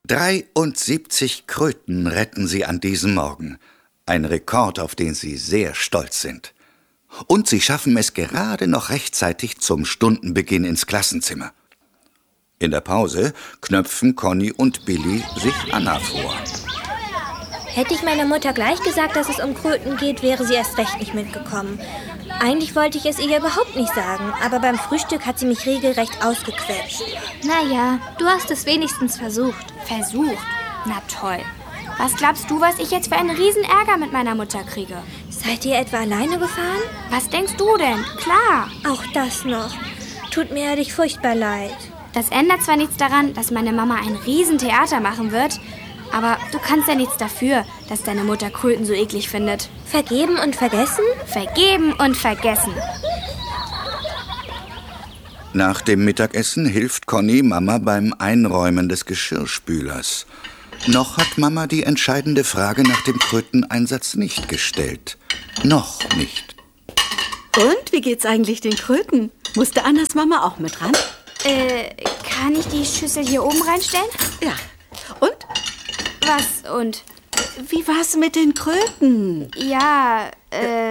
73 Kröten retten sie an diesem Morgen. Ein Rekord, auf den sie sehr stolz sind. Und sie schaffen es gerade noch rechtzeitig zum Stundenbeginn ins Klassenzimmer. In der Pause knöpfen Conny und Billy sich Anna vor. Hätte ich meiner Mutter gleich gesagt, dass es um Kröten geht, wäre sie erst recht nicht mitgekommen. Eigentlich wollte ich es ihr überhaupt nicht sagen, aber beim Frühstück hat sie mich regelrecht ausgequetscht. Naja, du hast es wenigstens versucht. Versucht? Na toll. Was glaubst du, was ich jetzt für einen riesen Ärger mit meiner Mutter kriege? Seid ihr etwa alleine gefahren? Was denkst du denn? Klar. Auch das noch. Tut mir ehrlich furchtbar leid. Das ändert zwar nichts daran, dass meine Mama ein Riesentheater machen wird, aber du kannst ja nichts dafür, dass deine Mutter Kröten so eklig findet. Vergeben und vergessen? Vergeben und vergessen. Nach dem Mittagessen hilft Conny Mama beim Einräumen des Geschirrspülers. Noch hat Mama die entscheidende Frage nach dem Kröteneinsatz nicht gestellt. Noch nicht. Und, wie geht's eigentlich den Kröten? Musste Annas Mama auch mit ran? Kann ich die Schüssel hier oben reinstellen? Ja. Und? Was und? Wie war's mit den Kröten? Ja,